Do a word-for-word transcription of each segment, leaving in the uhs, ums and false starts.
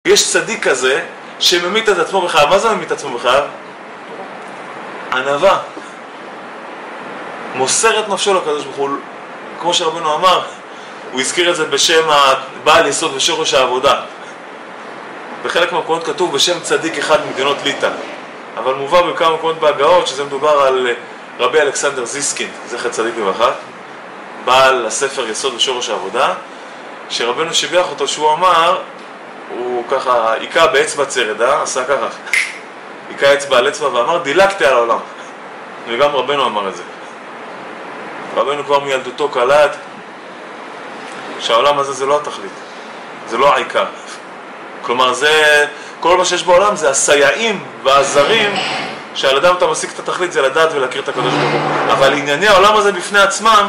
יש צדיק כזה שממית את עצמו בחייו. מה זה ממית את עצמו בחייו? ענווה. מוסר את נפשו לקדוש ברוך הוא. כמו שרבנו אמר, הוא הזכיר את זה בשם הבעל יסוד ושורש העבודה. בחלק מהמקומות כתוב בשם צדיק אחד ממדינות ליטא. אבל מובא בכמה מקומות בהגאות שזה מדובר על רבי אלכסנדר זיסקין, זכר צדיק לברכה, בעל הספר יסוד ושורש העבודה, שרבנו שיבח אותו שהוא אמר, הוא ככה עיקה באצבע צרדה, עשה ככה, עיקה אצבע על אצבע ואמר דילגתי על העולם. וגם רבנו אמר את זה. רבנו כבר מילדותו קלט שהעולם הזה זה לא התכלית, זה לא העיקר. כלומר זה, כל מה שיש בעולם זה הסייעים והעזרים שעל אדם אתה משיג את התכלית, זה לדעת ולהכיר את הקדוש ברוך הוא. אבל ענייני העולם הזה בפני עצמם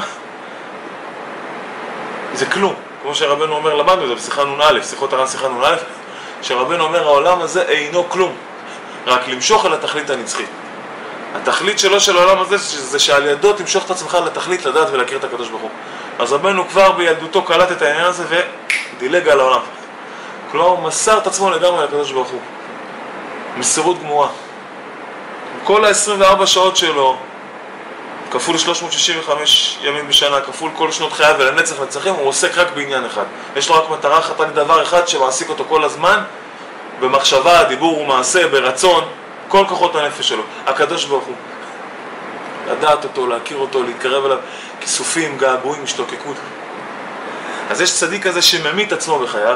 זה כלום. כמו שרבנו אומר, למדנו את זה בשיחה נון א', שיחות הר"ן שיחה נון א', שרבנו אומר העולם הזה אינו כלום, רק למשוך אל התכלית הנצחית. התכלית שלו של העולם הזה זה שעל ידו תמשוך את עצמך לתכלית, לדעת ולהכיר את הקדוש ברוך הוא. אז רבנו כבר בילדותו קלט את העניין הזה ודילג על העולם. כלומר הוא מסר את עצמו לגמרי לקדוש ברוך הוא. מסירות גמורה. כל ה-עשרים וארבע שעות שלו, כפול שלוש מאות שישים וחמש ימים בשנה, כפול כל שנות חייו ולנצח נצחים, הוא עוסק רק בעניין אחד. יש לו רק מטרה אחת, רק דבר אחד שמעסיק אותו כל הזמן, במחשבה, דיבור ומעשה, ברצון, כל כוחות הנפש שלו. הקדוש ברוך הוא. לדעת אותו, להכיר אותו, להתקרב אליו, כיסופים, געגועים, השתוקקות. אז יש צדיק כזה שממית עצמו בחייו,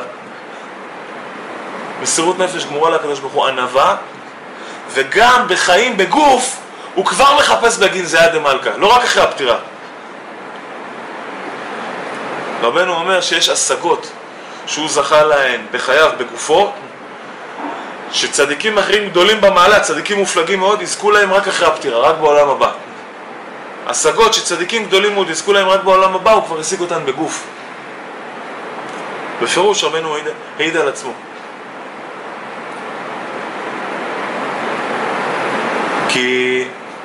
מסירות נפש גמורה לקדוש ברוך הוא, ענווה, וגם בחיים בגוף הוא כבר מחפש בגין זיעה דמלכה, לא רק אחרי הפטירה. רבנו אומר שיש השגות שהוא זכה להן בחייו בגופו, שצדיקים אחרים גדולים במעלה, צדיקים מופלגים מאוד, יזכו להם רק אחרי הפטירה, רק בעולם הבא. השגות שצדיקים גדולים מאוד יזכו להם רק בעולם הבא, הוא כבר השיג אותן בגוף. בפירוש רבנו העיד על עצמו. כי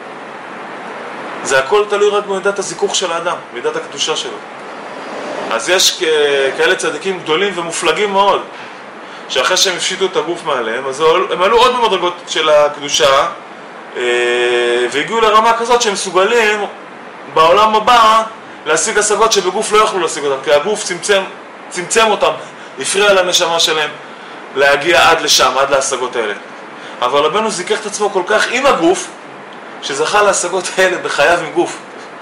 זה הכל תלוי רק במידת הזיכוך של האדם, במידת הקדושה שלו. אז יש כאלה צדיקים גדולים ומופלגים מאוד, שאחרי שהם הפשיטו את הגוף מעליהם, אז הם עלו עוד במדרגות של הקדושה, והגיעו לרמה כזאת שהם מסוגלים בעולם הבא להשיג השגות שבגוף לא יכלו להשיג אותם, כי הגוף צמצם, צמצם אותם, הפריע לנשמה שלהם להגיע עד לשם, עד להשגות האלה. אבל רבנו זיכך את עצמו כל כך עם הגוף, שזכה להשגות האלה בחייו עם גוף.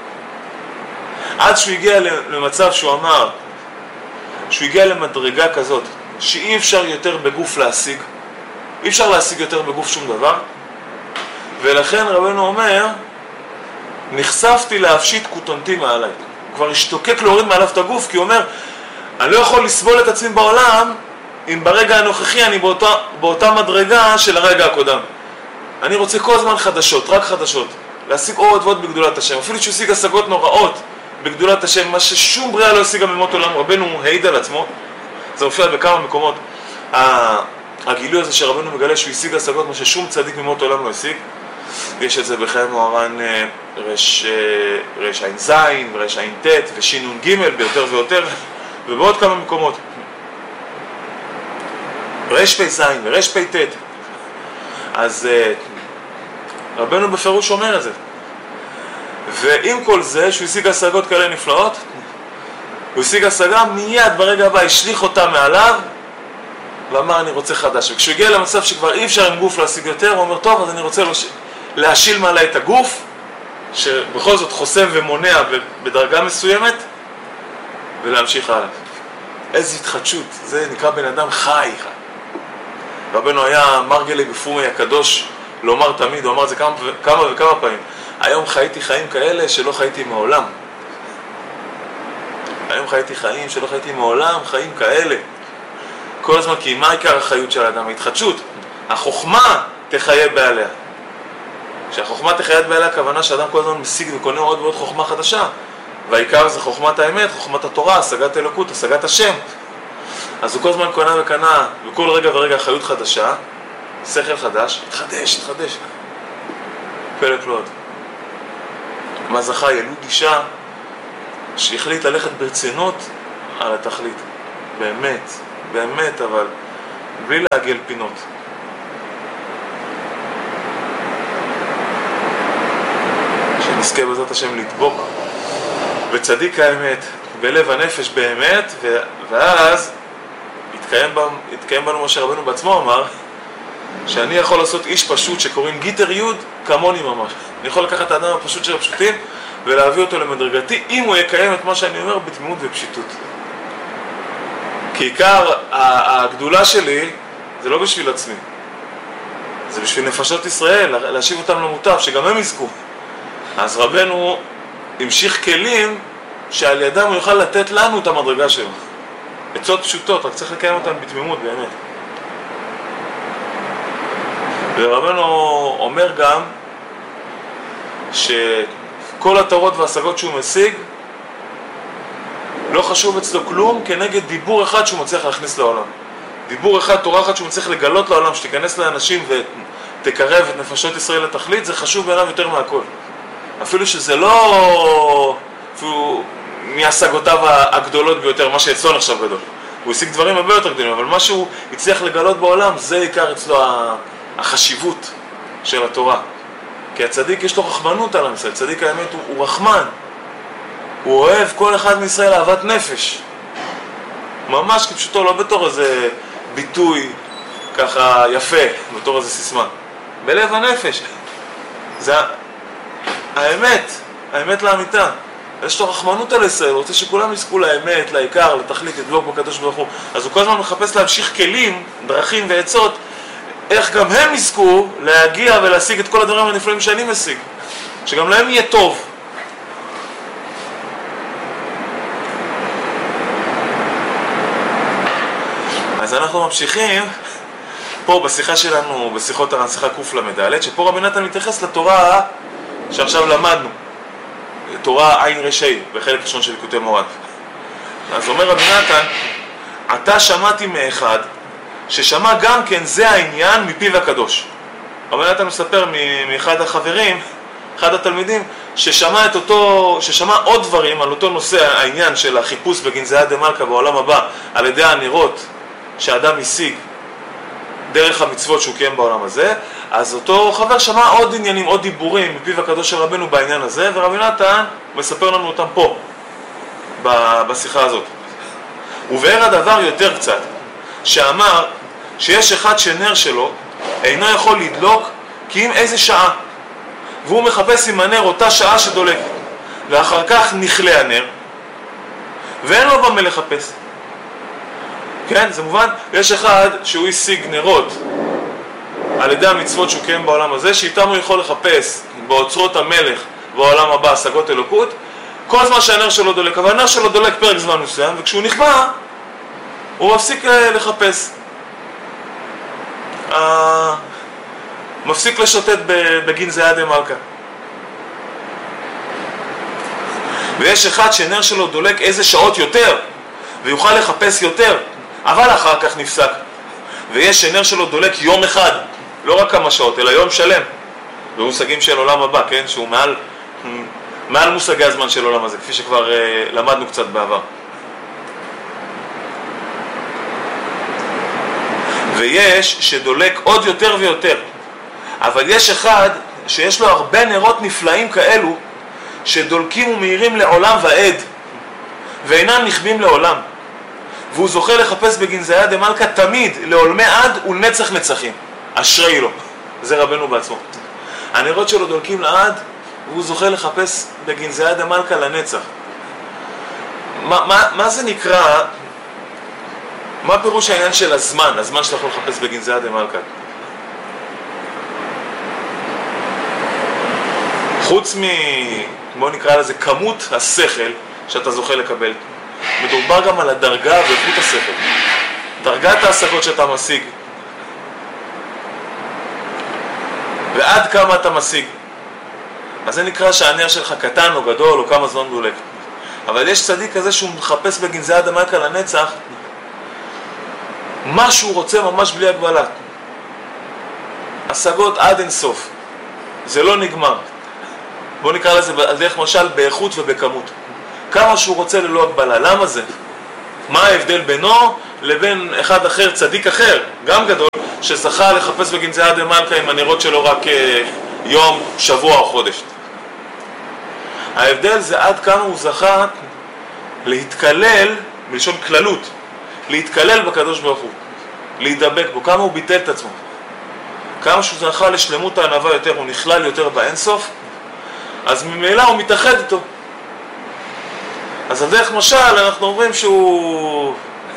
עד שהוא הגיע למצב שהוא אמר, שהוא הגיע למדרגה כזאת, שאי אפשר יותר בגוף להשיג, אי אפשר להשיג יותר בגוף שום דבר, ולכן רבנו אומר, נחשפתי להפשיט כותנתי מעליי. הוא כבר השתוקק להוריד מעליו את הגוף, כי הוא אומר, אני לא יכול לסבול את עצמי בעולם, אם ברגע הנוכחי אני באותה, באותה מדרגה של הרגע הקודם. אני רוצה כל הזמן חדשות, רק חדשות. להשיג עוד ועוד בגדולת השם. אפילו שהשיג השגות נוראות בגדולת השם, מה ששום בריאה לא השיגה ממות עולם. רבנו העיד על עצמו. זה מופיע בכמה מקומות. הגילוי הזה שרבנו מגלה שהוא השיג השגות, מה ששום צדיק ממות עולם לא השיג. יש את זה בחיי מוהר"ן רש עין זין ורש עין תת ושינון ג' ביותר ויותר, ובעוד כמה מקומות. רש פי זין ורש פי תת. אז רבנו בפירוש אומר את זה. ועם כל זה שהוא השיג השגות כאלה נפלאות, הוא השיג השגה מיד ברגע הבא, השליך אותה מעליו ואמר אני רוצה חדש. וכשהוא הגיע למצב שכבר אי אפשר עם גוף להשיג יותר, הוא אומר טוב, אז אני רוצה להשיל מעלה את הגוף, שבכל זאת חוסם ומונע בדרגה מסוימת, ולהמשיך הלאה. איזו התחדשות, זה נקרא בן אדם חי. רבנו היה מרגלי בפומי הקדוש לומר תמיד, הוא אמר את זה כמה, כמה וכמה פעמים, היום חייתי חיים כאלה שלא חייתי מעולם. היום חייתי חיים שלא חייתי מעולם, חיים כאלה. כל הזמן, כי מה עיקר החיות של האדם? ההתחדשות. החוכמה תחיה בעליה. כשהחוכמה תחיה בעליה, הכוונה שאדם כל הזמן משיג וקונה עוד ועוד חוכמה חדשה. והעיקר זה חוכמת האמת, חוכמת התורה, השגת אלוקות, השגת השם. אז הוא כל הזמן קונה וקנה, וכל רגע ורגע חיות חדשה, שכל חדש, התחדש, התחדש. פלא פלאות. מה זכה? ילוד אישה שהחליט ללכת ברצינות על התכלית. באמת, באמת, אבל בלי לעגל פינות. שנזכה בזאת השם לדבוק בצדיק האמת, בלב הנפש באמת, ו... ואז יתקיים, ב... יתקיים בנו מה שרבנו בעצמו אמר, שאני יכול לעשות איש פשוט שקוראים גיטר יוד כמוני ממש. אני יכול לקחת את האדם הפשוט של הפשוטים ולהביא אותו למדרגתי, אם הוא יקיים את מה שאני אומר בתמימות ופשיטות. כי עיקר הגדולה שלי זה לא בשביל עצמי, זה בשביל נפשות ישראל, להשיב אותם למוטב, שגם הם יזכו. אז רבנו המשיך כלים שעל ידם הוא יוכל לתת לנו את המדרגה שלו. עצות פשוטות, רק צריך לקיים אותם בתמימות באמת. ורבנו אומר גם שכל התורות וההשגות שהוא משיג לא חשוב אצלו כלום כנגד דיבור אחד שהוא מצליח להכניס לעולם. דיבור אחד, תורה אחת שהוא מצליח לגלות לעולם, שתיכנס לאנשים ותקרב את נפשות ישראל לתכלית, זה חשוב בעיניו יותר מהכל. אפילו שזה לא אפילו מהשגותיו הגדולות ביותר, מה שאצלו נחשב גדול. הוא השיג דברים הרבה יותר גדולים, אבל מה שהוא הצליח לגלות בעולם, זה עיקר אצלו החשיבות של התורה. כי הצדיק יש לו רחמנות על עם ישראל, צדיק האמת הוא, הוא רחמן. הוא אוהב כל אחד מישראל אהבת נפש. ממש כפשוטו, לא בתור איזה ביטוי ככה יפה, בתור איזה סיסמה. בלב הנפש. זה האמת, האמת לאמיתה. יש לו רחמנות על ישראל, הוא רוצה שכולם יזכו לאמת, לעיקר, לתכלית, לדבוק בקדוש ברוך הוא. אז הוא כל הזמן מחפש להמשיך כלים, דרכים ועצות, איך גם הם יזכו להגיע ולהשיג את כל הדברים הנפלאים שאני משיג. שגם להם יהיה טוב. אז אנחנו ממשיכים פה בשיחה שלנו, בשיחות הר"ן, קוף למדלת, שפה רבי נתן מתייחס לתורה שעכשיו למדנו, תורה עין רשעי, בחלק ראשון של ליקוטי מוהר"ן. אז אומר רבי נתן, עתה שמעתי מאחד ששמע גם כן זה העניין מפיו הקדוש. רבי נתן מספר מאחד החברים, אחד התלמידים, ששמע את אותו, ששמע עוד דברים על אותו נושא, העניין של החיפוש בגנזיה דמלכה בעולם הבא, על ידי הנרות שהאדם השיג דרך המצוות שהוא קיים בעולם הזה. אז אותו חבר שמע עוד עניינים, עוד דיבורים מפיו הקדוש של רבנו בעניין הזה, ורבי נתן מספר לנו אותם פה בשיחה הזאת. ובאר הדבר יותר קצת, שאמר שיש אחד שנר שלו אינו יכול לדלוק כי אם איזה שעה, והוא מחפש עם הנר אותה שעה שדולק, ואחר כך נכלה הנר ואין לו במה לחפש. כן, זה מובן, יש אחד שהוא השיג נרות על ידי המצוות שהוא קיים בעולם הזה, שאיתם הוא יכול לחפש באוצרות המלך בעולם הבא השגות אלוקות, כל הזמן שהנר שלו דולק, אבל הנר שלו דולק פרק זמן מסוים, וכשהוא נכבה הוא מפסיק לחפש, מפסיק לשוטט בגנזיה דמלכה. ויש אחד שנר שלו דולק איזה שעות יותר ויוכל לחפש יותר, אבל אחר כך נפסק. ויש שנר שלו דולק יום אחד, לא רק כמה שעות, אלא יום שלם, במושגים של עולם הבא, כן? שהוא מעל, מעל מושגי הזמן של עולם הזה, כפי שכבר uh, למדנו קצת בעבר. ויש שדולק עוד יותר ויותר, אבל יש אחד שיש לו הרבה נרות נפלאים כאלו שדולקים ומאירים לעולם ועד ואינם נכבים לעולם, והוא זוכה לחפש בגנזיה דמלכה תמיד לעולמי עד ולנצח נצחים. אשרי לו. זה רבנו בעצמו. הנרות שלו דולקים לעד והוא זוכה לחפש בגנזיה דמלכה לנצח. מה, מה, מה זה נקרא, מה פירוש העניין של הזמן, הזמן שאתה יכול לחפש בגנזיה דמלכה? חוץ מ... בוא נקרא לזה כמות השכל שאתה זוכה לקבל, מדובר גם על הדרגה ואיכות השכל, דרגת ההשגות שאתה משיג ועד כמה אתה משיג. אז זה נקרא שהנר שלך קטן או גדול או כמה זמן דולק. אבל יש צדיק כזה שהוא מחפש בגנזיה דמלכה לנצח מה שהוא רוצה ממש בלי הגבלה, השגות עד אין סוף, זה לא נגמר. בוא נקרא לזה על דרך משל באיכות ובכמות, כמה שהוא רוצה ללא הגבלה. למה זה? מה ההבדל בינו לבין אחד אחר, צדיק אחר, גם גדול, שזכה לחפש בגנזיה דמלכה עם הנרות שלו רק יום, שבוע או חודש. ההבדל זה עד כמה הוא זכה להתקלל, מלשון כללות, להתקלל בקדוש ברוך הוא, להידבק בו, כמה הוא ביטל את עצמו, כמה שהוא זכה לשלמות הענווה יותר, הוא נכלל יותר באינסוף, אז ממילא הוא מתאחד איתו. אז הדרך משל אנחנו אומרים שהוא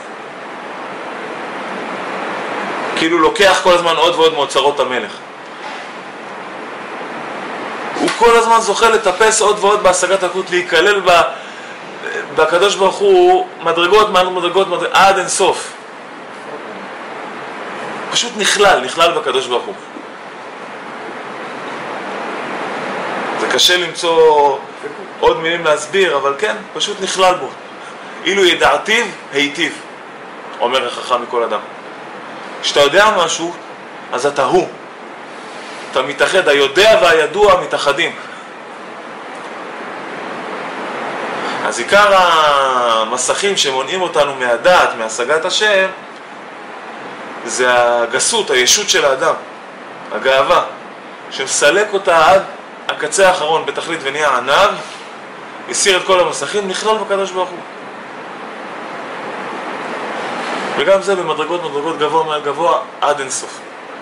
כאילו לוקח כל הזמן עוד ועוד מאוצרות המלך. הוא כל הזמן זוכה לטפס עוד ועוד בהשגת הקות, להיכלל בקדוש ברוך הוא מדרגות, מדרגות, מדרגות, עד אין סוף. פשוט נכלל, נכלל בקדוש ברוך הוא. זה קשה למצוא עוד מילים להסביר, אבל כן, פשוט נכלל בו. אילו ידעתיו, היטיב, אומר החכם מכל אדם. כשאתה יודע משהו, אז אתה הוא. אתה מתאחד, היודע והידוע מתאחדים. אז עיקר המסכים שמונעים אותנו מהדעת, מהשגת השם, זה הגסות, הישות של האדם, הגאווה, שמסלק אותה עד הקצה האחרון בתכלית ונהיה ענב, הסיר את כל המסכים, נכלל בקדוש ברוך הוא. וגם זה במדרגות מדרגות גבוה מעל גבוה עד אינסוף.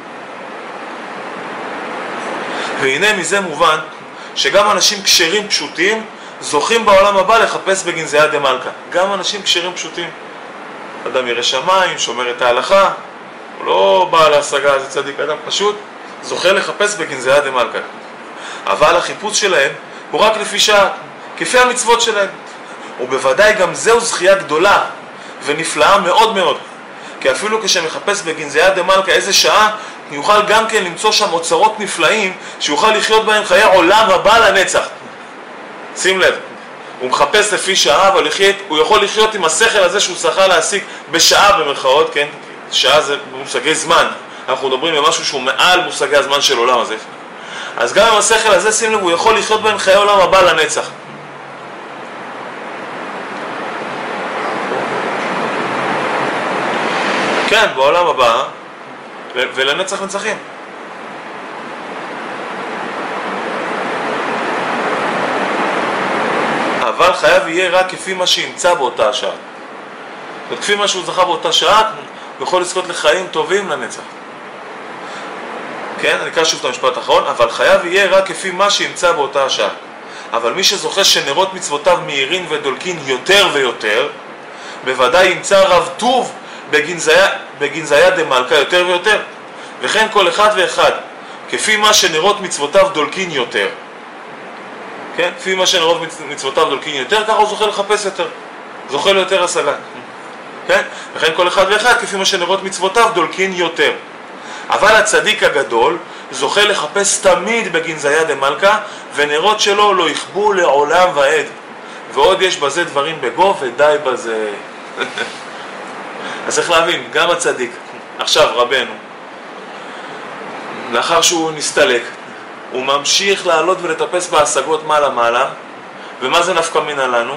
והנה מזה מובן שגם אנשים כשרים פשוטים זוכים בעולם הבא לחפש בגנזיה דמלכה. גם אנשים כשרים פשוטים. אדם ירא שמיים, שומר את ההלכה, הוא לא בא להשגה, זה צדיק, אדם פשוט זוכה לחפש בגנזיה דמלכה. אבל החיפוש שלהם הוא רק לפי שעה, כפי המצוות שלהם. ובוודאי גם זהו זכייה גדולה ונפלאה מאוד מאוד. כי אפילו כשמחפש בגנזיה דמלכה איזה שעה, יוכל גם כן למצוא שם אוצרות נפלאים שיוכל לחיות בהם חיי עולם הבא לנצח. שים לב, הוא מחפש לפי שעה, אבל לחיות, הוא יכול לחיות עם השכל הזה שהוא שכה להשיג בשעה במרכאות, כן? שעה זה במושגי זמן. אנחנו מדברים במשהו שהוא מעל מושגי הזמן של עולם הזה. אז גם עם השכל הזה, שים לב, הוא יכול לחיות בהם חיי עולם הבא לנצח. כן, בעולם הבא, ולנצח נצחים. אבל חייב יהיה רק כפי מה שימצא באותה השעה. וכפי מה שהוא זכה באותה שעה, הוא יכול לזכות לחיים טובים לנצח. כן, אני אקרא שוב את המשפט האחרון, אבל חייב יהיה רק כפי מה שימצא באותה השעה. אבל מי שזוכה שנרות מצוותיו מהירים ודולקין יותר ויותר, בוודאי ימצא רב טוב בגנזיה, בגנזיה דמלכה יותר ויותר. וכן כל אחד ואחד, כפי מה שנרות מצוותיו דולקין יותר. כן? כפי מה שנרות מצוותיו דולקין יותר, ככה הוא זוכה לחפש יותר. זוכה ליותר השגה. כן? וכן כל אחד ואחד, כפי מה שנרות מצוותיו דולקין יותר. אבל הצדיק הגדול זוכה לחפש תמיד בגנזיה דמלכה, ונרות שלו לא יכבו לעולם ועד. ועוד יש בזה דברים בגו ודי בזה. אז צריך להבין, גם הצדיק, עכשיו רבנו, לאחר שהוא נסתלק, הוא ממשיך לעלות ולטפס בהשגות מעלה מעלה. ומה זה נפקא מינה לנו?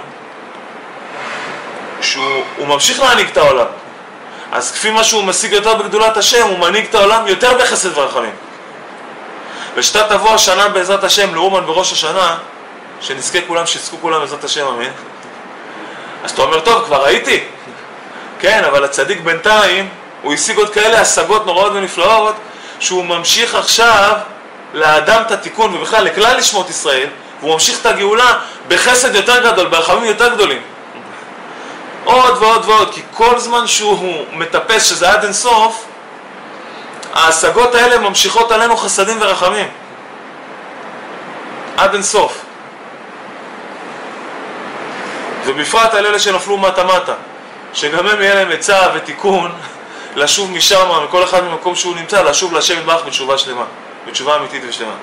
שהוא ממשיך להנהיג את העולם. אז כפי מה שהוא משיג יותר בגדולת השם, הוא מנהיג את העולם יותר בחסד ורחמים. ושתה תבוא השנה בעזרת השם לאומן בראש השנה, שנזכה כולם, שיזכו כולם בעזרת השם, אמן. אז אתה אומר, טוב, כבר ראיתי. כן, אבל הצדיק בינתיים, הוא השיג עוד כאלה השגות נוראות ונפלאות, שהוא ממשיך עכשיו לאדם את התיקון, ובכלל לכלל לשמות ישראל, והוא ממשיך את הגאולה בחסד יותר גדול, ברחמים יותר גדולים. עוד ועוד ועוד, כי כל זמן שהוא מטפס, שזה עד אין סוף, ההשגות האלה ממשיכות עלינו חסדים ורחמים. עד אין סוף. ובפרט על אלה שנפלו מטה מטה, שגם הם יהיה להם עצה ותיקון לשוב משם, מכל אחד ממקום שהוא נמצא, לשוב להשם יתברך בתשובה שלמה, בתשובה אמיתית ושלמה.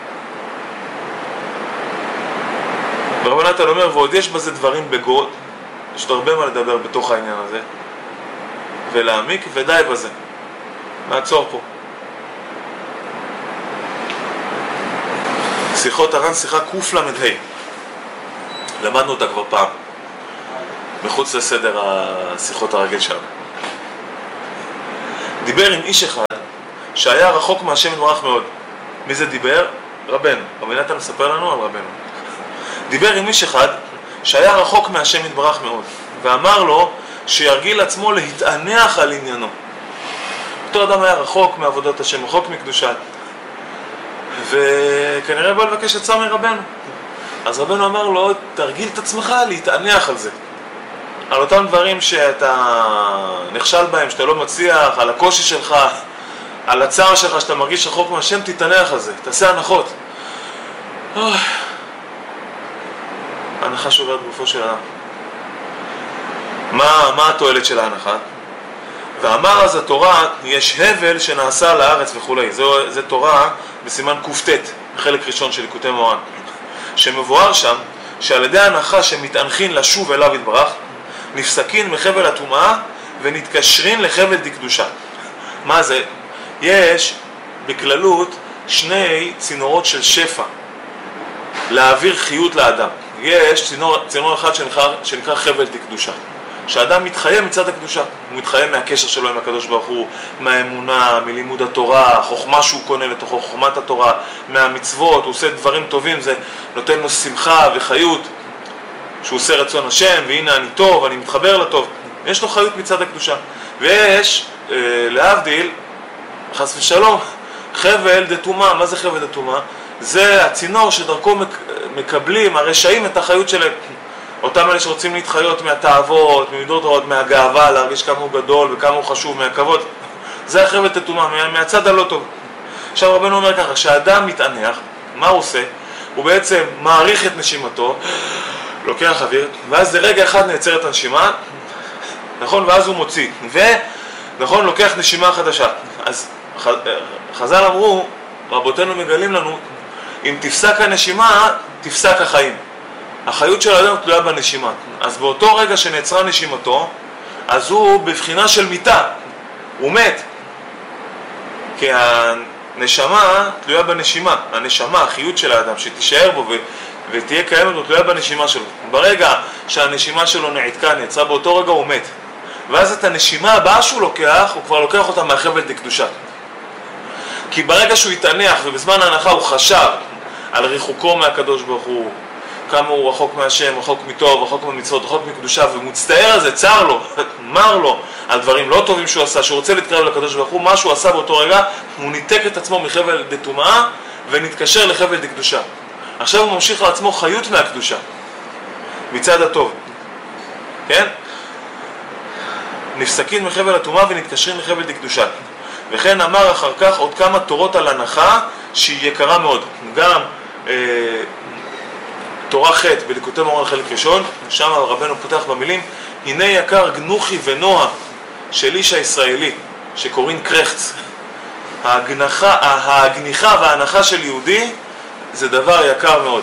ורבי נתן אומר, ועוד יש בזה דברים בגוד, יש עוד הרבה מה לדבר בתוך העניין הזה, ולהעמיק, ודי בזה. נעצור פה. שיחות הר"ן, שיחה קל"ה. למדנו אותה כבר פעם. מחוץ לסדר השיחות הרגיל שלנו. דיבר עם איש אחד שהיה רחוק מהשם יתברך מאוד. מי זה דיבר? רבנו. רבי נתן מספר לנו על רבנו. דיבר עם איש אחד שהיה רחוק מהשם יתברך מאוד, ואמר לו שירגיל עצמו להתענח על עניינו. אותו אדם היה רחוק מעבודת השם, רחוק מקדושה, וכנראה בא לבקש עצה מרבנו. אז רבנו אמר לו, תרגיל את עצמך להתענח על זה, על אותם דברים שאתה נכשל בהם, שאתה לא מצליח, על הקושי שלך, על הצער שלך, שאתה מרגיש רחוק מהשם, תתענח על זה, תעשה הנחות. אוי, ההנחה שוברת גופו של האדם. מה, מה התועלת של ההנחה? ואמר אז התורה, יש הבל שנעשה על הארץ וכולי. זו, זו תורה בסימן קופטט, חלק ראשון של ליקוטי מוהר"ן, שמבואר שם שעל ידי ההנחה שמתענחין לשוב אליו יתברך, נפסקין מחבל הטומאה ונתקשרין לחבל דקדושה. מה זה? יש בכללות שני צינורות של שפע להעביר חיות לאדם. יש צינור, צינור אחד שנקרא, שנקרא חבל דקדושה, שהאדם מתחיה מצד הקדושה, הוא מתחיה מהקשר שלו עם הקדוש ברוך הוא, מהאמונה, מלימוד התורה, חוכמה שהוא קונה לתוכו, חוכמת התורה, מהמצוות, הוא עושה דברים טובים, זה נותן לו שמחה וחיות, שהוא עושה רצון השם, והנה אני טוב, אני מתחבר לטוב, יש לו חיות מצד הקדושה. ויש, אה, להבדיל, חס ושלום, חבל דתומה. מה זה חבל דתומה? זה הצינור שדרכו מקבלים הרשעים את החיות שלהם. אותם אלה שרוצים להתחיות מהתאוות, ממידות רעות, מהגאווה, להרגיש כמה הוא גדול וכמה הוא חשוב, מהכבוד. זה החבל דתומה, מה, מהצד הלא טוב. עכשיו רבנו אומר ככה, כשאדם מתענח, מה הוא עושה? הוא בעצם מעריך את נשימתו, לוקח אוויר, ואז לרגע אחד נעצר את הנשימה, נכון? ואז הוא מוציא, ונכון, לוקח נשימה חדשה. אז חז"ל אמרו, רבותינו מגלים לנו, אם תפסק הנשימה, תפסק החיים. החיות של האדם תלויה בנשימה. אז באותו רגע שנעצרה נשימתו, אז הוא בבחינה של מיטה, הוא מת. כי הנשמה תלויה בנשימה, הנשמה, החיות של האדם, שתישאר בו ו... ותהיה קיימת, הוא תלויה בנשימה שלו. ברגע שהנשימה שלו נעתקה, נעצרה, באותו רגע הוא מת. ואז את הנשימה הבאה שהוא לוקח, הוא כבר לוקח אותה מהחבל דקדושה. כי ברגע שהוא יתענח ובזמן ההנחה הוא חשב על ריחוקו מהקדוש ברוך הוא, כמה הוא רחוק מהשם, רחוק מטוב, רחוק ממצוות, רחוק מקדושה, ומצטער על זה, צר לו, מר לו על דברים לא טובים שהוא עשה, שהוא רוצה להתקרב לקדוש ברוך הוא, מה שהוא עשה באותו רגע, הוא ניתק את עצמו מחבל דתומה ונתקשר לחבל דקדושה. עכשיו הוא ממשיך לעצמו חיות מהקדושה, מצד הטוב, כן? נפסקין מחבל הטומאה ונתקשרים לחבל דקדושה. וכן אמר אחר כך עוד כמה תורות על הנחה שהיא יקרה מאוד. גם אה, תורה ח' בליקוטי מוהר"ן חלק ראשון, שם רבנו פותח במילים, הנה יקר גנוכי ונועה של איש הישראלי, שקוראים קרחץ. ההגנחה, ההגניחה וההנחה של יהודי זה דבר יקר מאוד.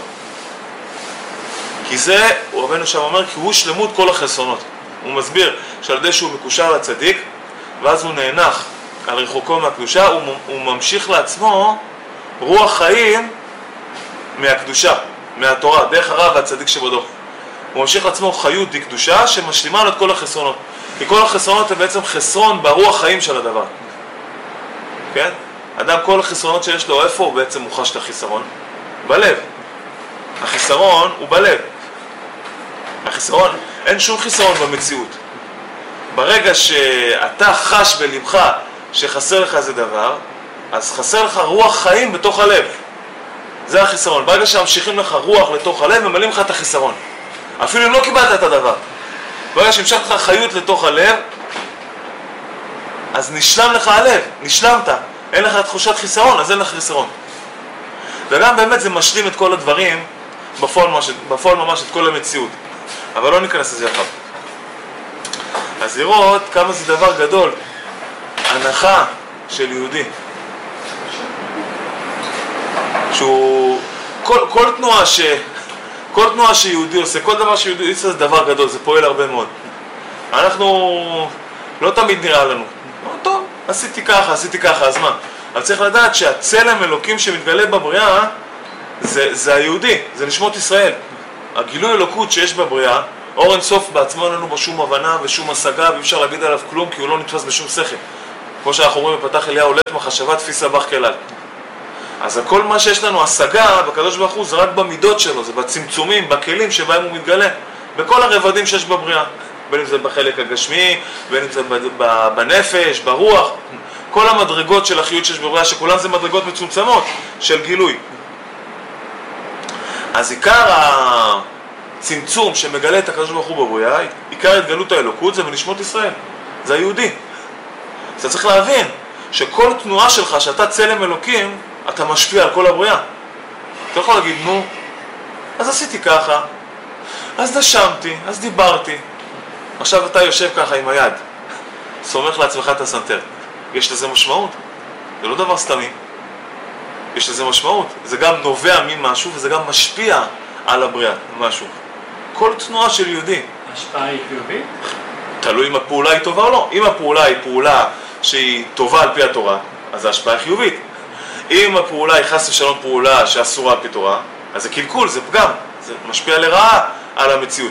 כי זה, רבנו שם אומר, כי הוא שלמות כל החסרונות. הוא מסביר שעל ידי שהוא מקושר לצדיק, ואז הוא נאנח על רחוקו מהקדושה, הוא, הוא ממשיך לעצמו רוח חיים מהקדושה, מהתורה, דרך הרב והצדיק שבדור. הוא ממשיך לעצמו חיות דקדושה שמשלימה לו את כל החסרונות. כי כל החסרונות הם בעצם חסרון ברוח חיים של הדבר. כן? אדם, כל החסרונות שיש לו, איפה הוא בעצם מוחש את החיסרון? בלב. החיסרון הוא בלב. החיסרון, אין שום חיסרון במציאות. ברגע שאתה חש בלבך שחסר לך איזה דבר, אז חסר לך רוח חיים בתוך הלב. זה החיסרון. ברגע שממשיכים לך רוח לתוך הלב, ממלאים לך את החיסרון. אפילו אם לא קיבלת את הדבר. ברגע שהמשך לך חיות לתוך הלב, אז נשלם לך הלב, נשלמת. אין לך תחושת חיסרון, אז אין לך חיסרון. וגם באמת זה משלים את כל הדברים, בפועל ממש, בפועל ממש את כל המציאות. אבל לא ניכנס לזה אחר. אז לראות כמה זה דבר גדול, הנחה של יהודי, שהוא, כל, כל תנועה ש... כל תנועה שיהודי עושה, כל דבר שיהודי עושה זה דבר גדול, זה פועל הרבה מאוד. אנחנו, לא תמיד נראה לנו, טוב, עשיתי ככה, עשיתי ככה, אז מה? אבל צריך לדעת שהצלם אלוקים שמתגלה בבריאה, זה, זה היהודי, זה נשמות ישראל. הגילוי אלוקות שיש בבריאה, אור אין סוף בעצמו אין לנו בו שום הבנה ושום השגה, ואי אפשר להגיד עליו כלום כי הוא לא נתפס בשום שכל. כמו שאנחנו אומרים בפתח אליהו, הולט מחשבה תפיסה בך כלל. אז הכל מה שיש לנו השגה בקדוש ברוך הוא זה רק במידות שלו, זה בצמצומים, בכלים שבהם הוא מתגלה, בכל הרבדים שיש בבריאה, בין אם זה בחלק הגשמי, בין אם זה בנפש, ברוח, כל המדרגות של החיות שיש בבריאה, שכולן זה מדרגות מצומצמות של גילוי. אז עיקר הצמצום שמגלה את הקדוש ברוך הוא בבריאה, עיקר התגלות האלוקות זה בנשמות ישראל, זה היהודי. אז אתה צריך להבין שכל תנועה שלך, שאתה צלם אלוקים, אתה משפיע על כל הבריאה. אתה יכול להגיד, נו, אז עשיתי ככה, אז נשמתי, אז דיברתי. עכשיו אתה יושב ככה עם היד, סומך לעצמך את הסנטר. יש לזה משמעות? זה לא דבר סתמי. יש לזה משמעות. זה גם נובע ממשהו וזה גם משפיע על הבריאה, משהו. כל תנועה של יהודי. השפעה היא חיובית? תלוי אם הפעולה היא טובה או לא. אם הפעולה היא פעולה שהיא טובה על פי התורה, אז ההשפעה היא חיובית. אם הפעולה היא חס ושלום פעולה שאסורה על פי תורה, אז זה קלקול, זה פגם. זה משפיע לרעה על המציאות.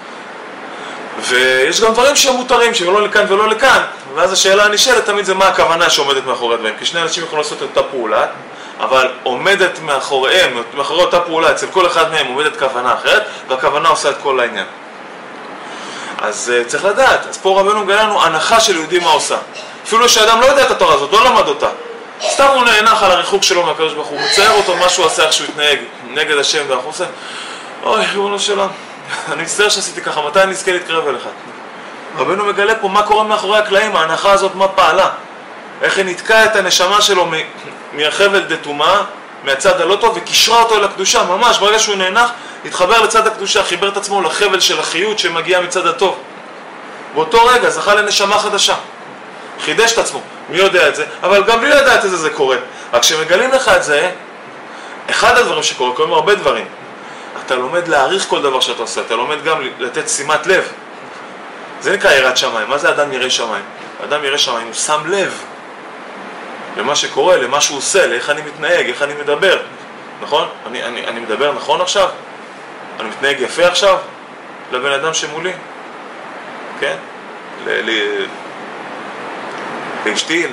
ויש גם דברים שהם מותרים, שלא לכאן ולא לכאן, ואז השאלה הנשאלת תמיד זה מה הכוונה שעומדת מאחורי הדברים, כי שני אנשים יכולים לעשות את אותה פעולה, אבל עומדת מאחוריהם, מאחורי אותה פעולה, אצל כל אחד מהם עומדת כוונה אחרת, והכוונה עושה את כל העניין. אז uh, צריך לדעת, אז פה רבנו מגלה לנו הנחה של יהודי מה עושה. אפילו שאדם לא יודע את התורה הזאת, לא למד אותה. סתם הוא נהנח על הריחוק שלו מהקדוש ברוך הוא, מצייר אותו מה שהוא עושה, איך שהוא יתנהג נגד השם, ואנחנו עושה, אוי, ריבונו שלם. אני מצטער שעשיתי ככה, מתי אני אזכה להתקרב אליך? רבנו מגלה פה מה קורה מאחורי הקלעים, ההנחה הזאת מה פעלה, איך היא נתקעה את הנשמה שלו מהחבל דתומה, מהצד הלא טוב, וקישרה אותו אל הקדושה, ממש ברגע שהוא נהנח, התחבר לצד הקדושה, חיבר את עצמו לחבל של החיות שמגיע מצד הטוב. באותו רגע זכה לנשמה חדשה, חידש את עצמו, מי יודע את זה, אבל גם בלי לדעת את זה זה קורה. רק כשמגלים לך את זה, אחד הדברים שקורה, קוראים הרבה דברים, אתה לומד להעריך כל דבר שאתה עושה, אתה לומד גם לתת שימת לב. זה נקרא יראת שמיים. מה זה אדם ירא שמיים? אדם ירא שמיים, הוא שם לב למה שקורה, למה שהוא עושה, לאיך אני מתנהג, איך אני מדבר. נכון? אני, אני, אני מדבר נכון עכשיו? אני מתנהג יפה עכשיו? לבן אדם שמולי? כן? ל... ל... לאשתי? ל...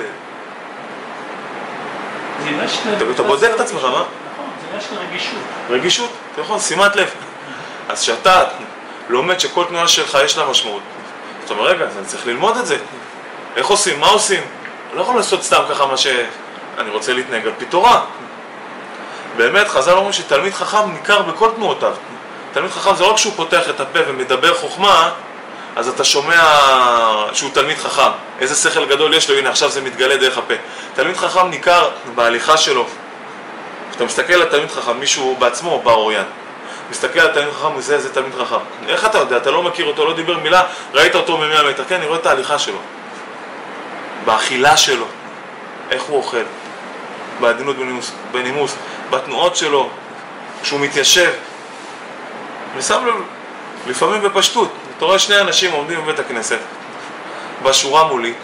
אתה בודק את עצמך, מה? של רגישות. רגישות, אתה יכול, שימת לב. אז שאתה לומד שכל תנועה שלך יש לה משמעות, זאת אומרת, רגע, אני צריך ללמוד את זה. איך עושים? מה עושים? אני לא יכול לעשות סתם ככה מה שאני רוצה להתנהג על פי תורה. באמת, חז"ל אומרים שתלמיד חכם ניכר בכל תנועותיו. תלמיד חכם זה לא רק שהוא פותח את הפה ומדבר חוכמה, אז אתה שומע שהוא תלמיד חכם. איזה שכל גדול יש לו, הנה עכשיו זה מתגלה דרך הפה. תלמיד חכם ניכר בהליכה שלו. כשאתה מסתכל על תלמיד חכם, מישהו בעצמו בר אוריין, מסתכל על תלמיד חכם וזה, זה תלמיד חכם. איך אתה יודע? אתה לא מכיר אותו, לא דיבר מילה, ראית אותו ממאה מטר. כן, אני רואה את ההליכה שלו, באכילה שלו, איך הוא אוכל, בעדינות בנימוס, בנימוס, בתנועות שלו, כשהוא מתיישב. אני שם לב, לפעמים בפשטות, אתה רואה שני אנשים עומדים בבית הכנסת, בשורה מולי,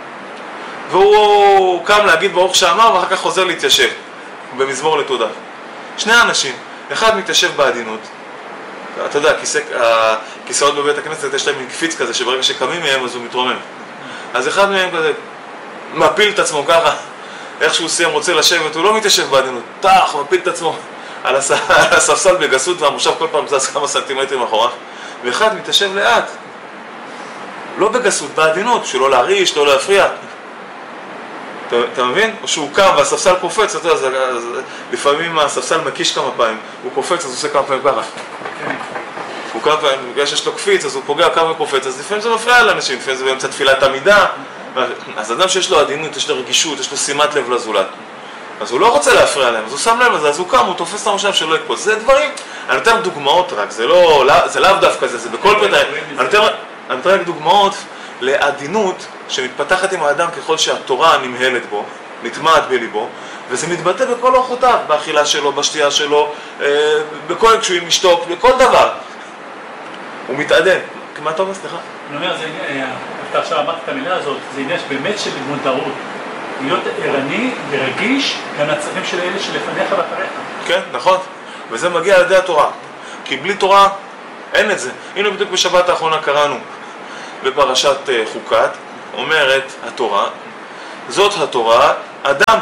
והוא קם להגיד ברוך שאמר, ואחר כך חוזר להתיישב. במזמור לתודה. שני אנשים, אחד מתיישב בעדינות, אתה יודע, הכיסא, הכיסאות בבית הכנסת יש להם קפיץ כזה שברגע שקמים מהם אז הוא מתרומם. אז אחד מהם כזה מפיל את עצמו ככה, איך שהוא סיים רוצה לשבת, הוא לא מתיישב בעדינות, תח, מפיל את עצמו על הספסל בגסות והמושב כל פעם זז כמה סנטימטרים אחורה, ואחד מתיישב לאט, לא בגסות, בעדינות, שלא להריש, לא להפריע. אתה, אתה מבין? או שהוא קם והספסל קופץ, אתה יודע, אז, אז, לפעמים הספסל מקיש כמה פעמים, הוא קופץ אז הוא עושה כמה פעמים ככה. הוא כמה פעמים, בגלל שיש לו קפיץ אז הוא פוגע כמה קופץ, אז לפעמים זה מפריע לאנשים, לפעמים זה באמצע תפילת עמידה. אז אדם שיש לו עדינות, יש לו רגישות, יש לו שימת לב לזולת, אז הוא לא רוצה להפריע להם, אז הוא שם לב לזה, אז הוא קם, הוא תופס את המושב שלא יקפוץ. זה דברים, אני נותן דוגמאות רק, זה לא, זה לאו דווקא זה, זה בכל פתע, אני נותן רק דוגמאות לעדינות שמתפתחת עם האדם ככל שהתורה נמהלת בו, נטמעת בליבו, וזה מתבטא בכל אורחותיו, באכילה שלו, בשתייה שלו, בכל, כשהוא משתוק, בכל דבר. הוא מתעדן. מה אתה אומר, סליחה? אני אומר, אתה עכשיו אמרת את המילה הזאת, זה עניין באמת של מודעות. להיות ערני ורגיש גם לצרכים של אלה שלפניך ואחריך. כן, נכון. וזה מגיע על ידי התורה. כי בלי תורה אין את זה. הנה בדיוק בשבת האחרונה קראנו בפרשת חוקת, אומרת התורה, זאת התורה, אדם.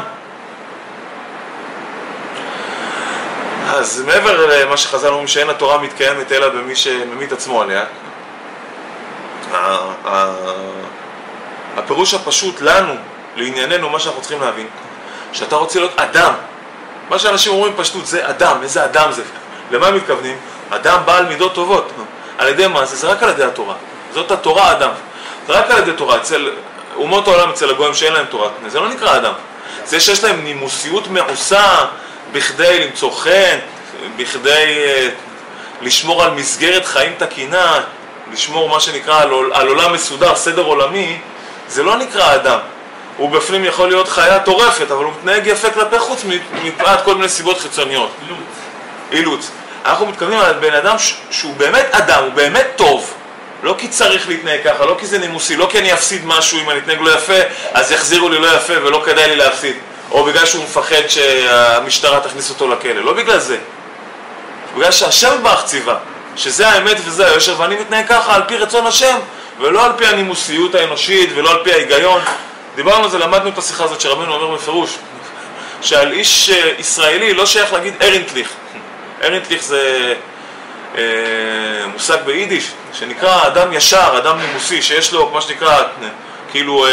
אז מעבר למה שחז"ל אומרים שאין התורה מתקיימת אלא במי שממית עצמו עליה, הפירוש הפשוט לנו, לענייננו, מה שאנחנו צריכים להבין, שאתה רוצה להיות אדם. מה שאנשים אומרים פשטות, זה אדם, איזה אדם זה? למה הם מתכוונים? אדם בעל מידות טובות. על ידי מה זה? זה רק על ידי התורה. זאת התורה אדם. זה רק על ידי תורה. אצל אומות העולם, אצל הגויים שאין להם תורה, זה לא נקרא אדם. זה שיש להם נימוסיות מעושה בכדי למצוא חן, בכדי לשמור על מסגרת חיים תקינה, לשמור מה שנקרא על, על עולם מסודר, סדר עולמי, זה לא נקרא אדם. הוא בפנים יכול להיות חיה טורפת, אבל הוא מתנהג יפה כלפי חוץ מפאת כל מיני סיבות חיצוניות. אילוץ. אילוץ. אנחנו מתכוונים על בן אדם ש- שהוא באמת אדם, הוא באמת טוב. לא כי צריך להתנהג ככה, לא כי זה נימוסי, לא כי אני אפסיד משהו אם אני אתנהג לא יפה, אז יחזירו לי לא יפה ולא כדאי לי להפסיד. או בגלל שהוא מפחד שהמשטרה תכניס אותו לכלא. לא בגלל זה. בגלל שהשם ברך ציווה, שזה האמת וזה היושר, ואני מתנהג ככה על פי רצון השם, ולא על פי הנימוסיות האנושית ולא על פי ההיגיון. דיברנו על זה, למדנו את השיחה הזאת שרבנו אומר בפירוש, שעל איש ישראלי לא שייך להגיד ארנטליך. ארנטליך זה אה, מושג ביידיש, שנקרא אדם ישר, אדם נימוסי, שיש לו, כמו שנקרא, כאילו, אה,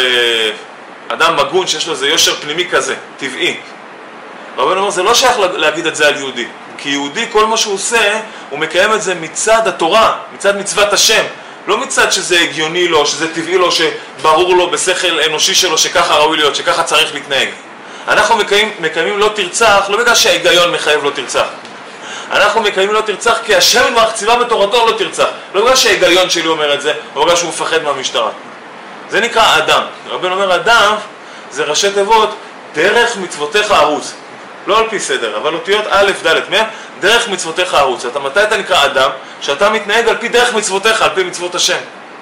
אדם מגון, שיש לו איזה יושר פנימי כזה, טבעי. רבנו אומר, זה לא שייך להגיד את זה על יהודי. כי יהודי, כל מה שהוא עושה, הוא מקיים את זה מצד התורה, מצד מצוות השם. לא מצד שזה הגיוני לו, שזה טבעי לו, שברור לו בשכל אנושי שלו, שככה ראוי להיות, שככה צריך להתנהג. אנחנו מקיימים, מקיימים לא תרצח, לא בגלל שההיגיון מחייב לא תרצח. אנחנו מקיימים לא תרצח כי השם ברך ציווה בתורתו לא תרצח. לא בגלל שההיגיון שלי אומר את זה, או בגלל שהוא מפחד מהמשטרה. זה נקרא אדם. רבנו אומר, אדם זה ראשי תיבות, דרך מצוותיך ערוץ. לא על פי סדר, אבל אותיות א' ד' מ', דרך מצוותיך ערוץ. אתה מתי אתה נקרא אדם? שאתה מתנהג על פי דרך מצוותיך, על פי מצוות השם.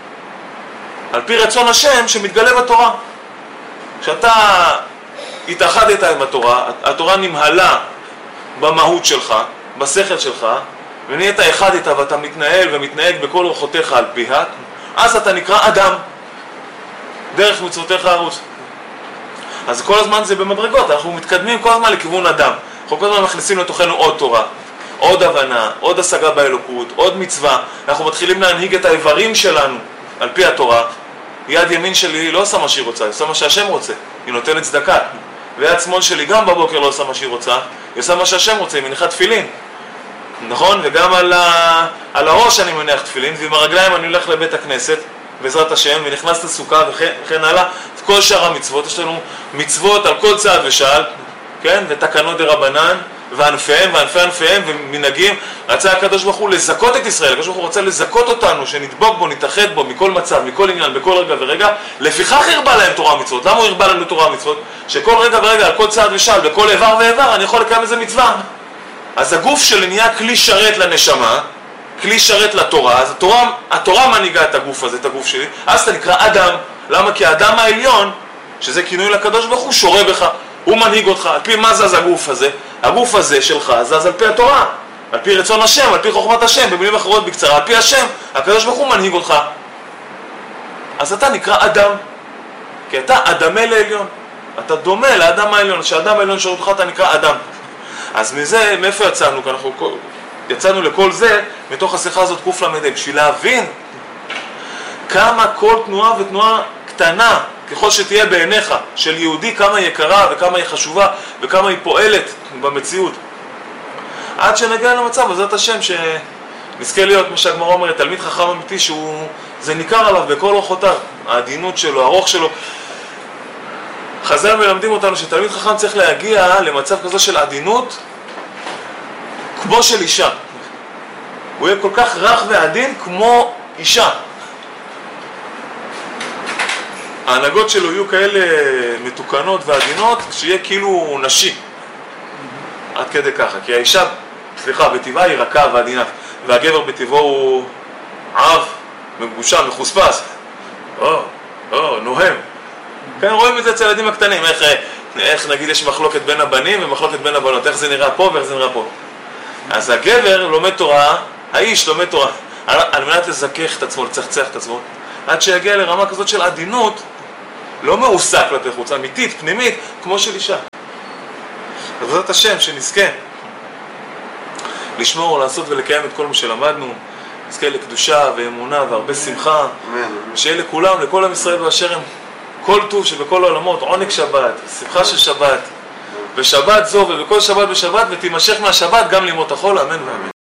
על פי רצון השם שמתגלה בתורה. כשאתה התאחדת עם התורה, התורה נמהלה במהות שלך, בשכל שלך, ונהיית אחד איתה ואתה מתנהל ומתנהג בכל אורחותיך על פיה, אז אתה נקרא אדם. דרך מצוותיך ערוץ. אז כל הזמן זה במדרגות, אנחנו מתקדמים כל הזמן לכיוון אדם. אנחנו כל הזמן מכניסים לתוכנו עוד תורה, עוד הבנה, עוד השגה באלוקות, עוד מצווה. אנחנו מתחילים להנהיג את האיברים שלנו על פי התורה. יד ימין שלי לא עושה מה שהיא רוצה, היא עושה מה שהשם רוצה, היא נותנת צדקה. ויד שמאל שלי גם בבוקר לא עושה מה שהיא רוצה, היא עושה מה שהשם רוצה, היא מניחה תפילין. נכון? וגם על, ה... על הראש אני מניח תפילין, ועם הרגליים אני הולך לבית הכנסת, בעזרת השם, ונכנס לסוכה וכן, וכן הלאה. את כל שאר המצוות, יש לנו מצוות על כל צעד ושעל, כן? ותקנות דרבנן, וענפיהם, וענפי ענפיהם, ומנהגים. רצה הקדוש ברוך הוא לזכות את ישראל, הקדוש ברוך הוא רצה לזכות אותנו, שנדבוק בו, נתאחד בו, מכל מצב, מכל עניין, בכל רגע ורגע. לפיכך הרבה להם תורה ומצוות. למה הוא הרבה לנו תורה ומצוות? שכל רגע ורגע, על כל צעד ושעל, בכל איבר ואיבר, אני יכול לקיים איזה מצווה. אז הגוף שלי נהיה כלי שרת לנשמה, כלי שרת לתורה, אז התורה, התורה מנהיגה את הגוף הזה, את הגוף שלי, אז אתה נקרא אדם. למה? כי האדם העליון, שזה כינוי לקדוש ברוך הוא, שורה בך, הוא מנהיג אותך. על פי מה זז הגוף הזה? הגוף הזה שלך זז על פי התורה, על פי רצון השם, על פי חוכמת השם, במילים אחרות בקצרה, על פי השם, הקדוש ברוך הוא מנהיג אותך. אז אתה נקרא אדם, כי אתה אדמה לעליון, אתה דומה לאדם העליון, שהאדם העליון שורה אותך אתה נקרא אדם. אז מזה, מאיפה יצאנו? כי אנחנו יצאנו לכל זה מתוך השיחה הזאת קוף למדי, בשביל להבין כמה כל תנועה ותנועה קטנה, ככל שתהיה בעיניך, של יהודי, כמה היא יקרה וכמה היא חשובה וכמה היא פועלת במציאות. עד שנגיע למצב, בעזרת השם, שנזכה להיות, כמו שהגמרא אומרת, תלמיד חכם אמיתי, שהוא, זה ניכר עליו בכל אורחותיו, העדינות שלו, הרוח שלו. חז"ל מלמדים אותנו שתלמיד חכם צריך להגיע למצב כזה של עדינות, כמו של אישה. הוא יהיה כל כך רך ועדין כמו אישה. ההנהגות שלו יהיו כאלה מתוקנות ועדינות, שיהיה כאילו נשי. עד כדי ככה. כי האישה, סליחה, בטבעה היא רכה ועדינה, והגבר בטבעו הוא עב, מגושה, מחוספס. או, או, נוהם. כן, רואים את זה אצל הילדים הקטנים, איך, איך נגיד יש מחלוקת בין הבנים ומחלוקת בין הבנות, איך זה נראה פה ואיך זה נראה פה. אז הגבר לומד תורה, האיש לומד תורה, על, על מנת לזכך את עצמו, לצחצח את עצמו, עד שיגיע לרמה כזאת של עדינות, לא מעוסק כלפי חוץ, אמיתית, פנימית, כמו של אישה. עבודת השם, שנזכה לשמור, לעשות ולקיים את כל מה שלמדנו, נזכה לקדושה ואמונה והרבה שמחה, שיהיה לכולם, לכל עם ישראל באשר הם, כל טוב שבכל העולמות, עונג שבת, שמחה של שבת, בשבת זו ובכל שבת בשבת, ותימשך מהשבת גם לימות החול, אמן ואמן.